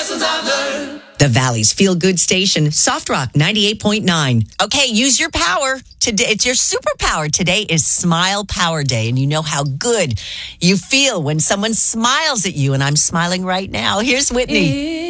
lessons I've learned. The Valley's feel-good station, Soft Rock 98.9. Okay, use your power. Today, it's your superpower. Today is Smile Power Day, and you know how good you feel when someone smiles at you, and I'm smiling right now. Here's Whitney.